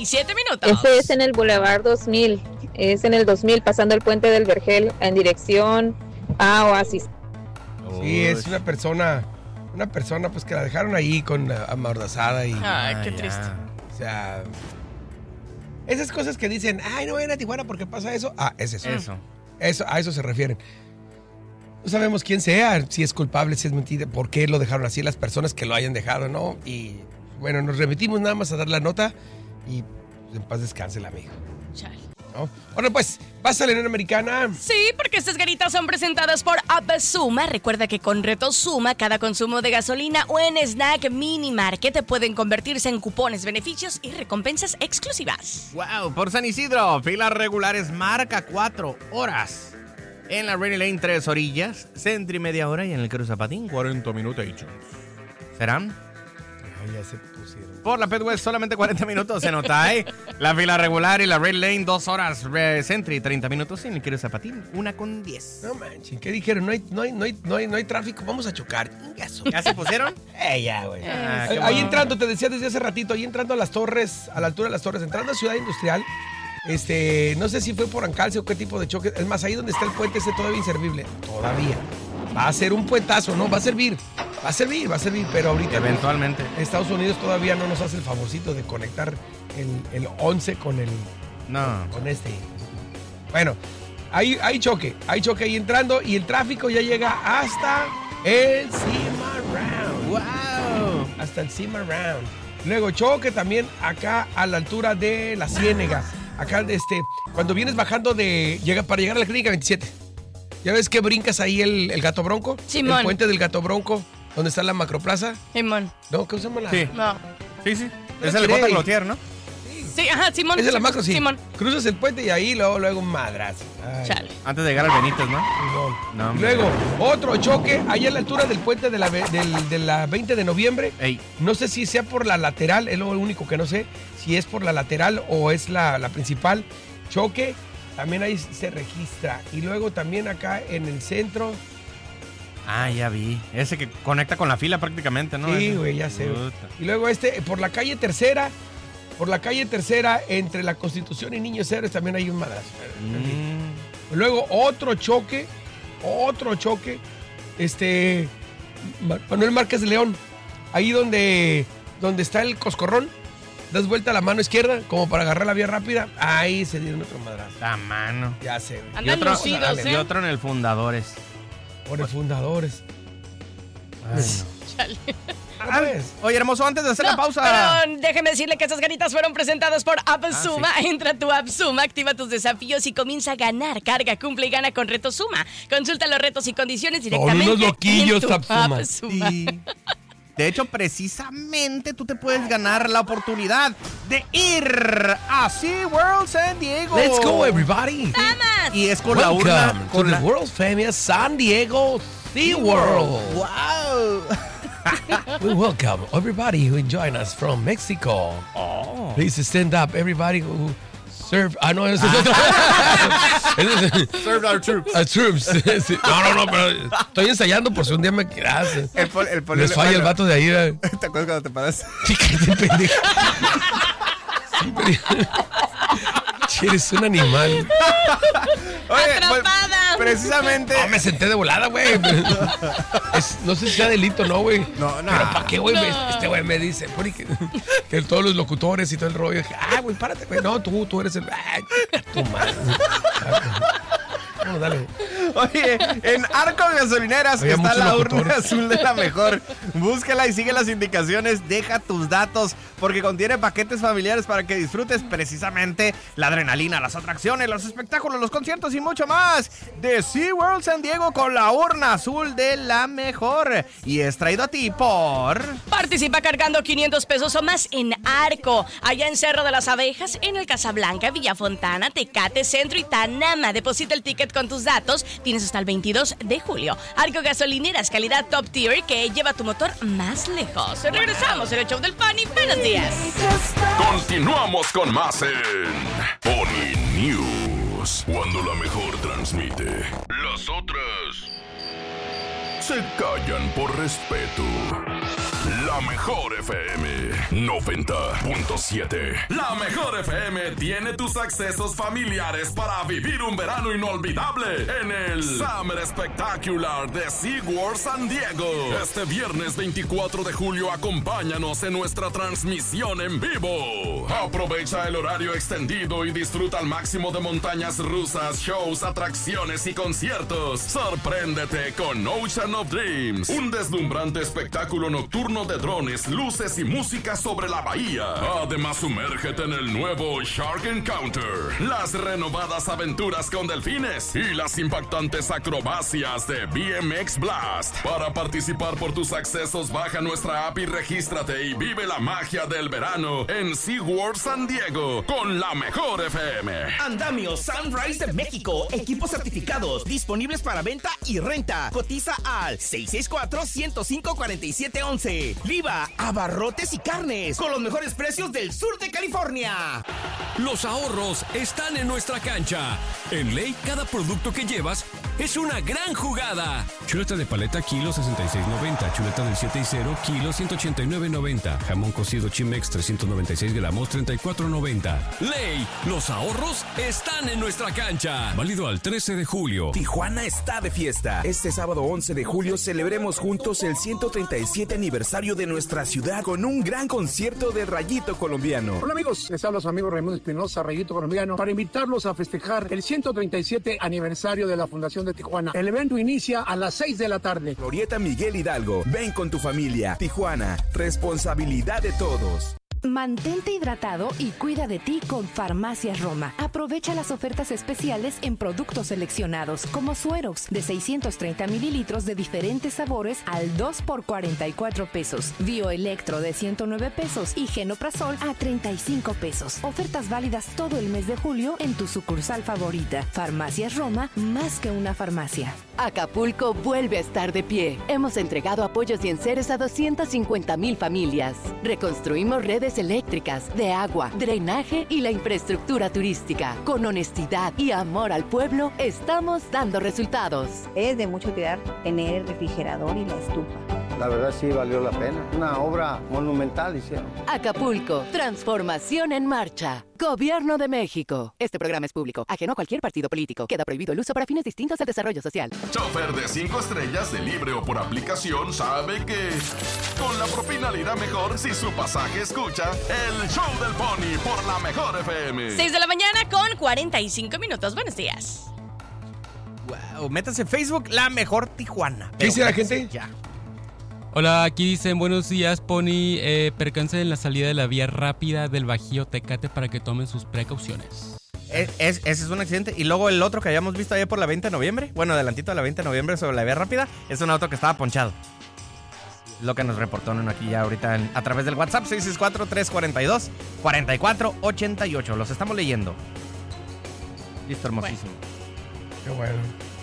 37 minutos. Ese es en el Boulevard 2000. Es en el 2000, pasando el puente del Vergel en dirección a Oasis. Sí, es una persona pues que la dejaron ahí con amordazada y... Ay, qué triste. O sea... Esas cosas que dicen, ay, no vayan a Tijuana porque pasa eso. Ah, es eso. A eso se refieren. No sabemos quién sea, si es culpable, si es mentira, por qué lo dejaron así, las personas que lo hayan dejado, ¿no? Y bueno, nos remitimos nada más a dar la nota y pues, en paz descanse el amigo. Chale. ¿No? Bueno, pues, ¿vas a la Unión Americana? Sí, porque estas ganitas son presentadas por AppSuma. Recuerda que con Reto Suma, cada consumo de gasolina o en Snack Mini Market pueden convertirse en cupones, beneficios y recompensas exclusivas. Wow, por San Isidro, filas regulares marca 4 horas. En la Rainy Lane 3 orillas, Centro y media hora y en el Cruz Zapatín 40 minutos. ¿Serán? Ay, ya se pusieron. Por la Pet West solamente 40 minutos, se nota, ¿eh? La fila regular y la Red Lane 2 horas, Centro y 30 minutos en el Cruz Zapatín 1:10. No manches, ¿qué dijeron? No hay tráfico, vamos a chocar. ¿Ya se pusieron? Ya, güey. Qué Ahí bueno. entrando, te decía desde hace ratito, ahí entrando a las torres, a la altura de las torres, entrando a Ciudad Industrial, no sé si fue por Ancalce o qué tipo de choque. Es más, ahí donde está el puente todavía inservible. Todavía. Va a ser un puentazo, ¿no? Va a servir, pero ahorita... Eventualmente. Estados Unidos todavía no nos hace el favorcito de conectar el 11 con el... No. Con este. Bueno, hay choque ahí entrando y el tráfico ya llega hasta el Cimarround. ¡Wow! Hasta el Cimarround. Luego choque también acá a la altura de la Ciénega. Acá, cuando vienes bajando para llegar a la clínica 27. ¿Ya ves que brincas ahí el Gato Bronco? Simón. El puente del Gato Bronco, donde está la Macroplaza. Simón. ¿No? ¿Cómo se llama la? Sí. No. Sí. No Es el quiere. J. Cloutier, ¿no? Sí, ajá, Simón. Es de la Macro, sí. Simón. Cruzas el puente y ahí luego un madrazo. Ay, Chale. Antes de llegar al Benítez, ¿no? Simón. No, hombre. Luego, otro choque allá a la altura del puente de la 20 de noviembre. Ey. No sé si sea por la lateral, es lo único que no sé, si es por la lateral o es la principal. Choque, también ahí se registra. Y luego también acá en el centro. Ah, ya vi. Ese que conecta con la fila prácticamente, ¿no? Sí, Ese. güey, ya sé. Güey. Puta. Y luego por la calle tercera, entre la Constitución y Niños Héroes también hay un madrazo. Luego otro choque, Manuel Márquez de León, ahí donde está el Coscorrón, das vuelta a la mano izquierda como para agarrar la vía rápida, ahí se dieron otro madrazo. La mano. Ya sé, güey. Andan otro, lucidos, y otro en el Fundadores. Por el Fundadores. Ay, Chale. Oye, hermoso, antes de hacer la pausa. Pero déjeme decirle que estas ganitas fueron presentadas por AppSuma. sí. Entra a tu AppSuma, activa tus desafíos y comienza a ganar. Carga, cumple y gana con Reto Suma. Consulta los retos y condiciones directamente unos loquillos, en tu AppSuma. AppSuma. Sí. De hecho, precisamente tú te puedes ganar la oportunidad de ir a SeaWorld San Diego. Let's go, everybody. ¡Vamos! Y es con la urna. Welcome to the world famous San Diego SeaWorld. ¡Wow! We welcome everybody who join us from Mexico. Oh. Please stand up, everybody who serve. Ah, no, eso es otro. Serve our troops. Troops. Sí. No, pero estoy ensayando por si un día me quedas. Les falla el vato de ahí. ¿Te acuerdas cuando te paras? Chiquete, pendejo. Eres un animal. Oye, ¡Atrapada! precisamente. No, me senté de volada, güey. No sé si sea delito, ¿no, güey? No. Pero ¿para qué, güey? No. Este güey me dice, pone que todos los locutores y todo el rollo. Dije, güey, párate, güey. No, tú eres el... Ay, tu madre. Bueno, dale. Oye, en Arco Gasolineras Había está muchos la urna locutores. azul de la mejor. Búscala y sigue las indicaciones, deja tus datos, porque contiene paquetes familiares para que disfrutes precisamente la adrenalina, las atracciones, los espectáculos, los conciertos y mucho más de SeaWorld San Diego con la urna azul de la mejor. Y es traído a ti por... Participa cargando 500 pesos o más en Arco, allá en Cerro de las Abejas, en el Casablanca, Villafontana, Tecate, Centro y Tanama. Deposita el ticket con tus datos. Tienes hasta el 22 de julio. Arco Gasolineras, calidad top tier que lleva tu motor más lejos. Regresamos en el show del Pony. Buenos días. Continuamos con más en Pony News. Cuando la mejor transmite, las otras se callan por respeto. La mejor FM 90.7. La mejor FM tiene tus accesos familiares para vivir un verano inolvidable en el Summer Spectacular de SeaWorld San Diego. Este viernes 24 de julio acompáñanos en nuestra transmisión en vivo. Aprovecha el horario extendido y disfruta al máximo de montañas rusas, shows, atracciones y conciertos. Sorpréndete con Ocean of Dreams, un deslumbrante espectáculo nocturno de drones, luces y música sobre la bahía. Además, sumérgete en el nuevo Shark Encounter, las renovadas aventuras con delfines y las impactantes acrobacias de BMX Blast. Para participar por tus accesos, baja nuestra app y regístrate y vive la magia del verano en SeaWorld San Diego con la mejor FM. Andamio Sunrise de México. Equipos certificados disponibles para venta y renta. Cotiza al 664-105-4711. Viva abarrotes y carnes con los mejores precios del sur de California. Los ahorros están en nuestra cancha. En Ley, cada producto que llevas es una gran jugada. Chuleta de paleta, kilo 66.90. Chuleta del 7 y 0, kilo 189.90. Jamón cocido Chimex, 396 gramos, 34.90. Ley, los ahorros están en nuestra cancha. Válido al 13 de julio. Tijuana está de fiesta. Este sábado 11 de julio celebremos juntos el 137 aniversario de nuestra ciudad con un gran concierto de Rayito Colombiano. Hola amigos, les habla su amigo Raimundo Espinosa, Rayito Colombiano, para invitarlos a festejar el 137 aniversario de la Fundación de Tijuana. El evento inicia a las 6 de la tarde. Glorieta Miguel Hidalgo, ven con tu familia. Tijuana, responsabilidad de todos. Mantente hidratado y cuida de ti con Farmacias Roma. Aprovecha las ofertas especiales en productos seleccionados, como Suerox de 630 mililitros de diferentes sabores al 2 por 44 pesos. Bioelectro de 109 pesos y Genoprazol a 35 pesos. Ofertas válidas todo el mes de julio en tu sucursal favorita. Farmacias Roma, más que una farmacia. Acapulco vuelve a estar de pie. Hemos entregado apoyos y enseres a 250,000 familias. Reconstruimos redes eléctricas, de agua, drenaje y la infraestructura turística. Con honestidad y amor al pueblo, estamos dando resultados. Es de mucho cuidar tener el refrigerador y la estufa. La verdad sí valió la pena. Una obra monumental hicieron. Acapulco, transformación en marcha. Gobierno de México. Este programa es público, ajeno a cualquier partido político. Queda prohibido el uso para fines distintos al desarrollo social. Chofer de 5 estrellas de libre o por aplicación sabe que con la propina le irá mejor si su pasaje escucha el show del Pony por la mejor FM. 6 de la mañana con 45 minutos. Buenos días. Wow, métanse en Facebook, La Mejor Tijuana. ¿Qué dice la gente? Ya. Hola, aquí dicen, buenos días, Pony. Percance en la salida de la vía rápida del Bajío Tecate para que tomen sus precauciones. Ese es un accidente. Y luego el otro que habíamos visto ayer por la 20 de noviembre, bueno, adelantito de la 20 de noviembre sobre la vía rápida, es un auto que estaba ponchado. Lo que nos reportó uno aquí ya ahorita a través del WhatsApp, 664-342-4488. Los estamos leyendo. Listo, hermosísimo. Qué bueno.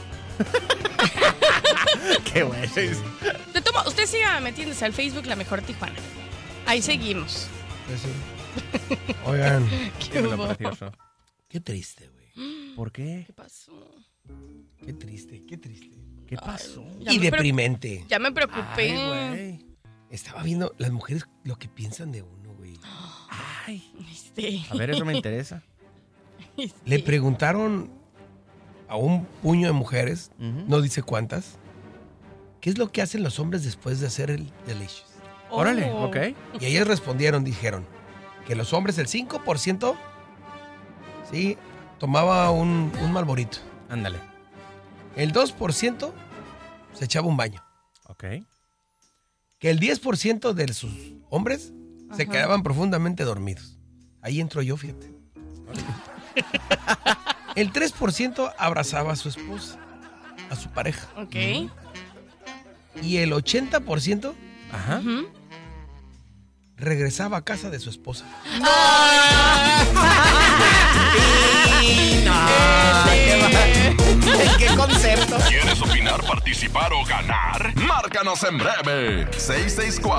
Qué bueno. Usted siga metiéndose al Facebook La Mejor Tijuana. Ahí seguimos. Sí. Oigan. Qué triste, güey. ¿Por qué? ¿Qué pasó? Qué triste. ¿Qué pasó? Y deprimente. Ya me preocupé. Ay, güey. Estaba viendo las mujeres lo que piensan de uno, güey. Ay. Sí. A ver, eso me interesa. Sí. Le preguntaron a un puño de mujeres, no dice cuántas, ¿qué es lo que hacen los hombres después de hacer el Delicious? Órale, ok. Y ellas respondieron, dijeron, que los hombres, el 5%, sí, tomaba un malborito. Ándale. El 2% se echaba un baño. Ok. Que el 10% de sus hombres se quedaban profundamente dormidos. Ahí entro yo, fíjate. El 3% abrazaba a su esposa, a su pareja. Ok. Y el 80% regresaba a casa de su esposa. ¿Qué concepto? ¿Quieres opinar, participar o ganar? Márcanos en breve. 664